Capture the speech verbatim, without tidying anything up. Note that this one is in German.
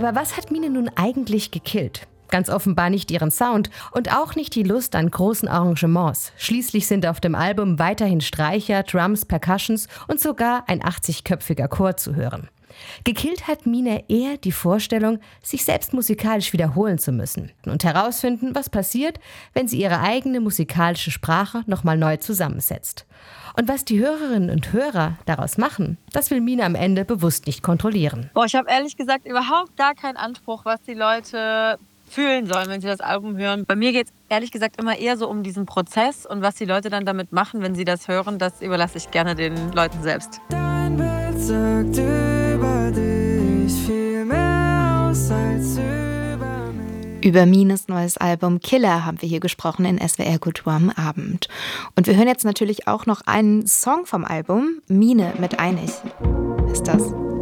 Aber was hat Mine nun eigentlich gekillt? Ganz offenbar nicht ihren Sound und auch nicht die Lust an großen Arrangements. Schließlich sind auf dem Album weiterhin Streicher, Drums, Percussions und sogar ein achtzigköpfiger Chor zu hören. Gekillt hat Mine eher die Vorstellung, sich selbst musikalisch wiederholen zu müssen und herausfinden, was passiert, wenn sie ihre eigene musikalische Sprache nochmal neu zusammensetzt. Und was die Hörerinnen und Hörer daraus machen, das will Mine am Ende bewusst nicht kontrollieren. Boah, ich habe ehrlich gesagt überhaupt gar keinen Anspruch, was die Leute fühlen sollen, wenn sie das Album hören. Bei mir geht es ehrlich gesagt immer eher so um diesen Prozess und was die Leute dann damit machen, wenn sie das hören, das überlasse ich gerne den Leuten selbst. Dein Bild sagt über dich viel mehr aus als über mich. Über Mines neues Album Killer haben wir hier gesprochen in S W R Kultur am Abend. Und wir hören jetzt natürlich auch noch einen Song vom Album, Mine mit Einig ist das.